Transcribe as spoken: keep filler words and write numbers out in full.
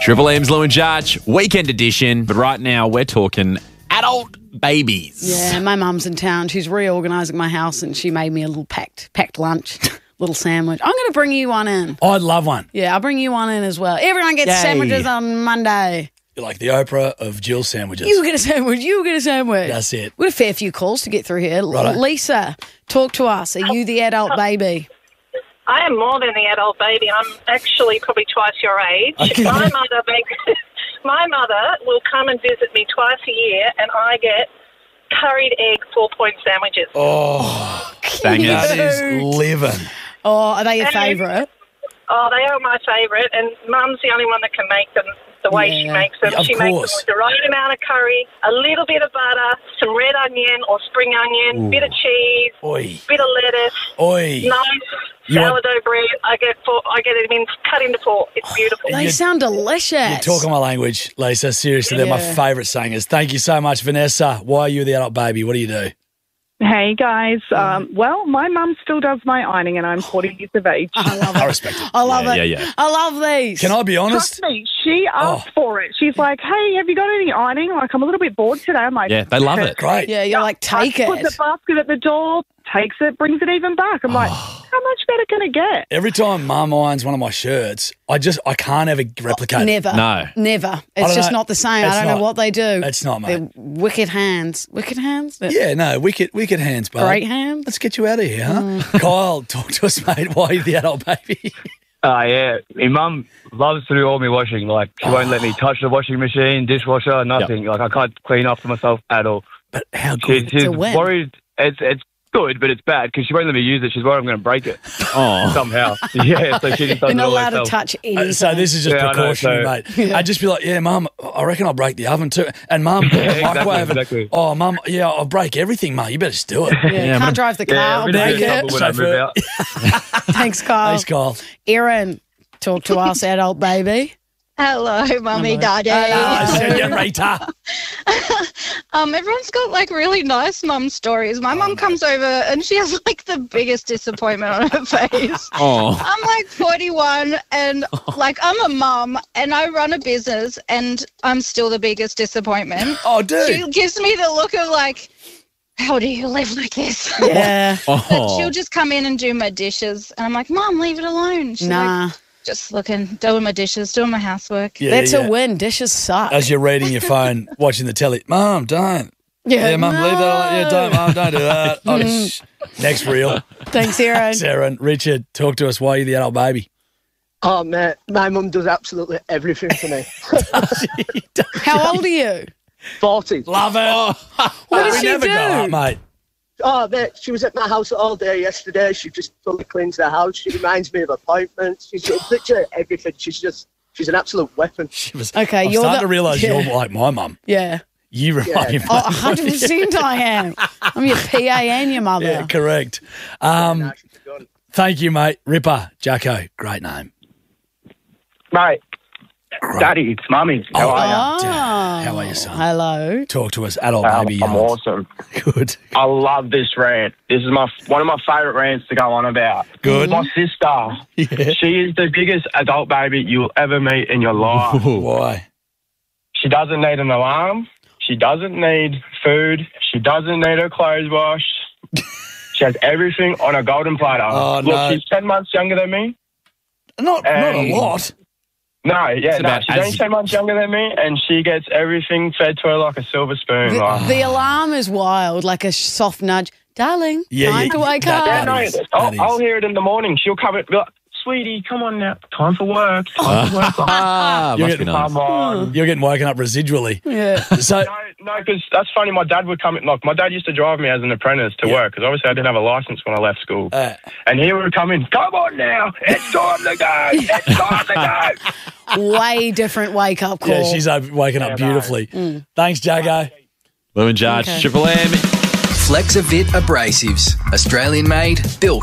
Triple M's Lou and Judge, weekend edition. But right now, we're talking adult babies. Yeah, my mum's in town. She's reorganising my house and she made me a little packed packed lunch, little sandwich. I'm going to bring you one in. I'd love one. Yeah, I'll bring you one in as well. Everyone gets Yay. sandwiches on Monday. You're like the Oprah of Jill sandwiches. You get a sandwich. You get a sandwich. That's it. We've got a fair few calls to get through here. Righto. Lisa, talk to us. Are you the adult baby? I am more than the adult baby. I'm actually probably twice your age. Okay. My mother makes, my mother will come and visit me twice a year, and I get curried egg four-point sandwiches. Oh, Bangers. that is living. Oh, are they your favourite? Oh, they are my favourite, and Mum's the only one that can make them the way she Yeah. makes them. Yeah, of she makes them course. with the right amount of curry, a little bit of butter, some red onion or spring onion, Ooh. bit of cheese, Oi. bit of lettuce, Oi. nice You want- sourdough bread. I get four, I get it in cut into four. It's beautiful. They You- sound delicious. You're talking my language, Lisa. Seriously, they're my Yeah. favourite singers. Thank you so much, Vanessa. Why are you the adult baby? What do you do? Hey guys, um, well, my mum still does my ironing, and I'm forty years of age. I love I it. respect it. I love Yeah, it. yeah, yeah. I love these. Can I be honest? Trust me, she asked Oh. for it. She's like, "Hey, have you got any ironing? Like, I'm a little bit bored today." I'm like, Yeah, they love it. Great. Yeah, you're like, take I put it. the basket at the door, takes it, brings it even back. I'm like, how much better can it get? Every time Mum irons one of my shirts, I just I can't ever replicate. it. Never. No. Never. It's don't just know. not the same. It's I don't not. know what they do. It's not, mate. They're wicked hands. Wicked hands? They're Yeah, no, wicked, wicked hands, bud. Great hands? Let's get you out of here, huh? Mm. Kyle, talk to us, mate. Why are you the adult baby? Uh, yeah, my mum loves to do all my washing. Like, she won't let me touch the washing machine, dishwasher, nothing. Like, I can't clean up for myself at all. But how She, good? she's a win. worried. It's it's good, but it's bad because she won't let me use it. She's worried I'm going to break it Oh. somehow. Yeah, so she just does You're it not all allowed to herself. touch anything. Uh, so this is just Yeah, I know, precautionary, so- mate. I'd just be like, yeah, Mum, I reckon I'll break the oven too. And Mum, the exactly, microwave. exactly. Oh, Mum, yeah, I'll break everything, mate. You better just do it. yeah, Yeah, can't but- drive the car. Yeah, I'll everything break is it. trouble when I move Chauffeur. out. Thanks, Kyle. Thanks, Kyle. Erin, talk to us, adult baby. Hello, mummy, daddy. Ah, senorita. Um, everyone's got like really nice mum stories. My mum comes over and she has like the biggest disappointment on her face. Oh. I'm like forty-one and like I'm a mum and I run a business and I'm still the biggest disappointment. Oh, dude. She gives me the look of like, how do you live like this? Yeah. But Oh. she'll just come in and do my dishes and I'm like, Mum, leave it alone. She's Nah. like, just looking, doing my dishes, doing my housework. Yeah, That's yeah. a win. Dishes suck. As you're reading your phone, watching the telly. Mum, don't. Yeah, Mum, leave that alone. Yeah, don't, Mum, don't do that. Oh, sh- Next reel. Thanks, Erin. Sarah, Richard, talk to us. Why are you the adult baby? Oh, mate, my mum does absolutely everything for me. How old are you? forty. Love it. What does we she never do? grow up, mate. Oh, mate, she was at my house all day yesterday. She just fully cleans the house. She reminds me of appointments. She's literally everything. She's just, she's an absolute weapon. She was, Okay, I'm you're starting the- to realise yeah. you're like my mum. Yeah. You remind me of Oh, my one hundred percent I am. I'm your P A and your mother. Yeah, correct. Um, Nah, she's done. thank you, mate. Ripper, Jacko, great name. Mate, Daddy, it's Mummy. How Oh, are you? Oh. Dad, how are you, son? Hello. Talk to us, adult Um, baby. I'm yells. awesome. Good. I love this rant. This is my one of my favourite rants to go on about. Good. My sister, Yeah. she is the biggest adult baby you'll ever meet in your life. Why? She doesn't need an alarm. She doesn't need food. She doesn't need her clothes washed. She has everything on a golden platter. Oh, Look, no. she's ten months younger than me. Not, not a Um, lot. No, yeah, no, about she's as- only ten months younger than me, and she gets everything fed to her like a silver spoon. The, like. the alarm is wild, like a soft nudge. Darling, Yeah, time yeah, to wake that- up. Yeah, that no, is- that I'll, I'll is. hear it in the morning. She'll come and be like, sweetie, come on now. Time for work. Time for work. Like, Ah, You're must be getting- nice. come on. You're getting woken up residually. Yeah. So, No, no, because that's funny. My dad would come. Like my dad used to drive me as an apprentice to Yeah. work because obviously I didn't have a license when I left school. uh, And he would come in. Come on now, it's time to go. It's time to go. Way different wake up call. yeah, she's uh, waking up Yeah, no. beautifully. Thanks, Jacko. Lou and Judge, Okay. Triple M. Flexavit Abrasives. Australian made, built